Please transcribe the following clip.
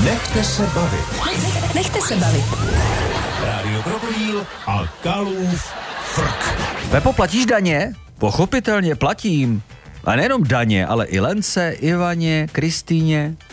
Nechte se bavit. Nechte se bavit. Rádio Krokodýl a Kalův frk. Pepo, platíš daně? Pochopitelně platím. A nejenom daně, ale i Lence, Ivaně, Kristýně.